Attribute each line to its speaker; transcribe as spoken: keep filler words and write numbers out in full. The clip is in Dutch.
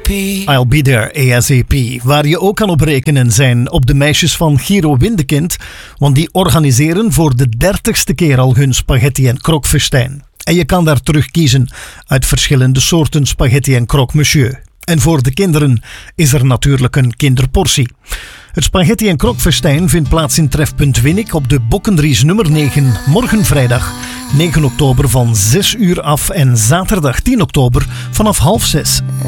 Speaker 1: I'll be there A S A P. Waar je ook kan op rekenen zijn op de meisjes van Giro Windekind, want die organiseren voor de dertigste keer al hun spaghetti en krokfestijn. En je kan daar terugkiezen uit verschillende soorten spaghetti en croque monsieur. En voor de kinderen is er natuurlijk een kinderportie. Het spaghetti en krokfestijn vindt plaats in Trefpunt Winnik op de Bokkendries nummer negen, morgen vrijdag negen oktober van zes uur af en zaterdag tien oktober vanaf half zes.